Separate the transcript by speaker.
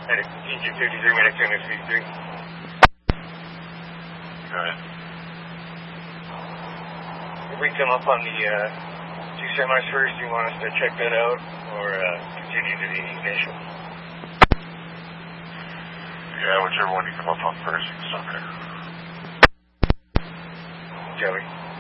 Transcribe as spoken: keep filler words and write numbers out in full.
Speaker 1: At engine fifty-three, minute two, minute fifty-three.
Speaker 2: Go ahead.
Speaker 1: If we come up on the uh, two semis first, do you want us to check that out or uh, continue to the ignition?
Speaker 2: Yeah, whichever one you come up on first, you can stop there.
Speaker 1: Joey.